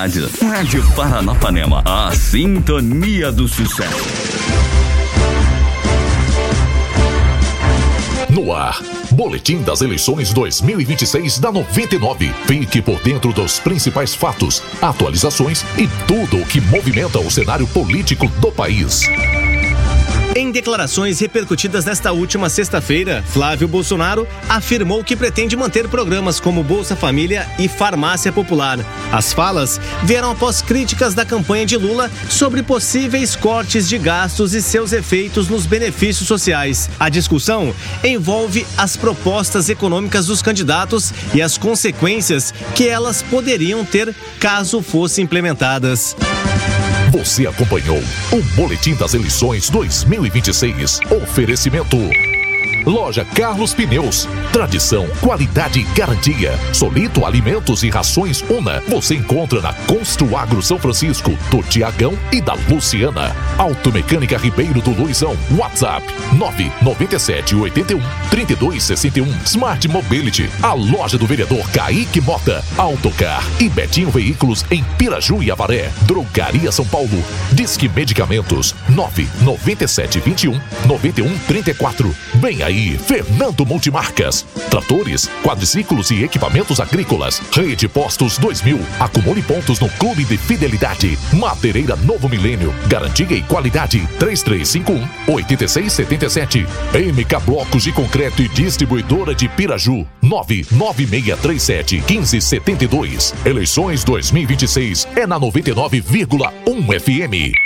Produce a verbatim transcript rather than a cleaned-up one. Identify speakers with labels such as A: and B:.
A: rádio. Rádio Paranapanema, a sintonia do sucesso.
B: No ar, Boletim das Eleições dois mil e vinte e seis da noventa e nove. Fique por dentro dos principais fatos, atualizações e tudo o que movimenta o cenário político do país.
C: Em declarações repercutidas nesta última sexta-feira, Flávio Bolsonaro afirmou que pretende manter programas como Bolsa Família e Farmácia Popular. As falas vieram após críticas da campanha de Lula sobre possíveis cortes de gastos e seus efeitos nos benefícios sociais. A discussão envolve as propostas econômicas dos candidatos e as consequências que elas poderiam ter caso fossem implementadas.
B: Você acompanhou o Boletim das Eleições dois mil e vinte e seis. Oferecimento: Loja Carlos Pneus. Tradição, qualidade e garantia. Solito Alimentos e Rações Una. Você encontra na Construagro São Francisco, do Tiagão e da Luciana. Automecânica Ribeiro do Luizão. WhatsApp nove nove sete oito um três dois seis um. Smart Mobility. A loja do vereador Kaique Mota. Autocar e Betinho Veículos em Piraju e Avaré. Drogaria São Paulo. Disque Medicamentos nove nove sete dois um nove um três quatro. Vem aí, Fernando Multimarcas. Tratores, quadriciclos e equipamentos agrícolas. Rede Postos dois mil. Acumule pontos no Clube de Fidelidade. Madeireira Novo Milênio. Garantia e qualidade. três três cinco um oito seis sete sete. M K Blocos de Concreto e Distribuidora de Piraju. nove nove seis três sete um cinco sete dois. Eleições dois mil e vinte e seis é na noventa e nove vírgula um F M.